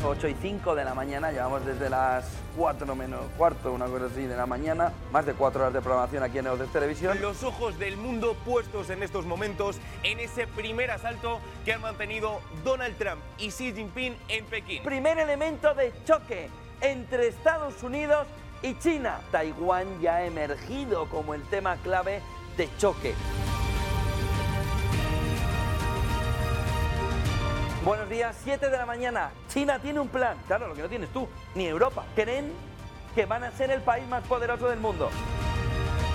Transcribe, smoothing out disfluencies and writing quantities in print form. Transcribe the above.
8:05 de la mañana, llevamos desde las 4 menos cuarto, una cosa así, de la mañana, más de 4 horas de programación aquí en Negoces Televisión. Los ojos del mundo puestos en estos momentos en ese primer asalto que han mantenido Donald Trump y Xi Jinping en Pekín. Primer elemento de choque entre Estados Unidos y China. Taiwán ya ha emergido como el tema clave de choque. Buenos días, 7 de la mañana. China tiene un plan. Claro, lo que no tienes tú, ni Europa. Creen que van a ser el país más poderoso del mundo.